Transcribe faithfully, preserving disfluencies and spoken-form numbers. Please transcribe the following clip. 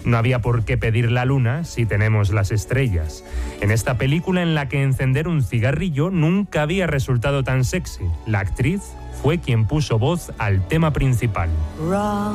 No había por qué pedir la luna si tenemos las estrellas. En esta película en la que encender un cigarrillo nunca había resultado tan sexy, la actriz fue quien puso voz al tema principal.